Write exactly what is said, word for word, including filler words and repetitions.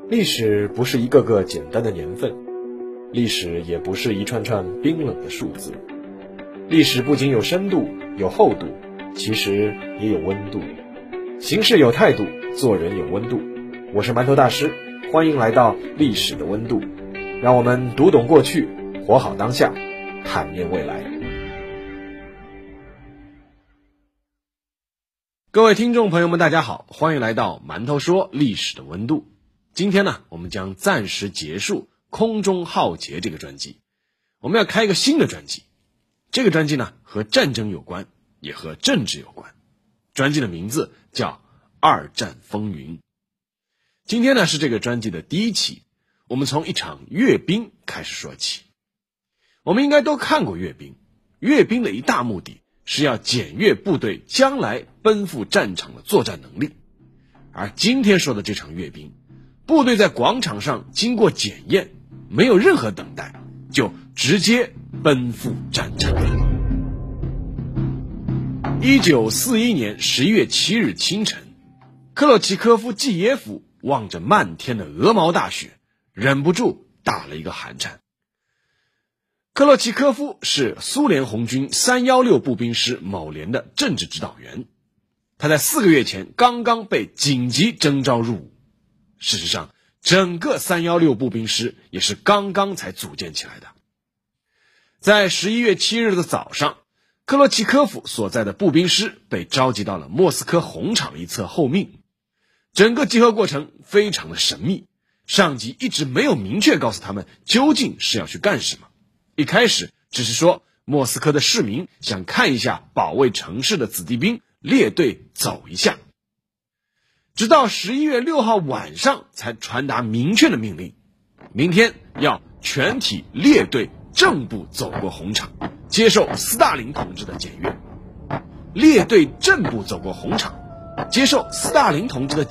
历史不是一个个简单的年份，历史也不是一串串冰冷的数字。历史不仅有深度有厚度，其实也有温度。行事有态度，做人有温度。我是馒头大师，欢迎来到历史的温度，让我们读懂过去，活好当下，坦面未来。各位听众朋友们大家好，欢迎来到馒头说历史的温度。今天呢，我们将暂时结束空中浩劫这个专辑，我们要开一个新的专辑。这个专辑呢，和战争有关，也和政治有关。专辑的名字叫二战风云。今天呢，是这个专辑的第一期，我们从一场阅兵开始说起。我们应该都看过阅兵，阅兵的一大目的是要检阅部队将来奔赴战场的作战能力。而今天说的这场阅兵，部队在广场上经过检验，没有任何等待，就直接奔赴战场。一九四一年十一月七日清晨，克洛奇科夫季耶夫望着漫天的鹅毛大雪，忍不住打了一个寒颤。克洛奇科夫是苏联红军三一六步兵师某连的政治指导员，他在四个月前刚刚被紧急征召入伍。事实上，整个三一六步兵师也是刚刚才组建起来的。在十一月七日的早上，克洛奇科夫所在的步兵师被召集到了莫斯科红场一侧候命。整个集合过程非常的神秘，上级一直没有明确告诉他们究竟是要去干什么。一开始只是说莫斯科的市民想看一下保卫城市的子弟兵列队走一下。直到十一月六号晚上才传达明确的命令，明天要全体列队正步走过红场，接受斯大林同志的检阅。列队正步走过红场，接受斯大林同志的